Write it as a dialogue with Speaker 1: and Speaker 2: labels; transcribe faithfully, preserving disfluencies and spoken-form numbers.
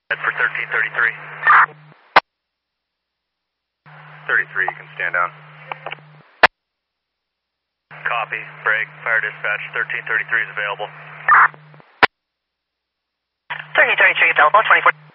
Speaker 1: For thirteen thirty-three. thirty-three, you can stand down. Copy, break, fire dispatch, thirteen thirty-three is available.
Speaker 2: thirteen thirty-three available, twenty-four.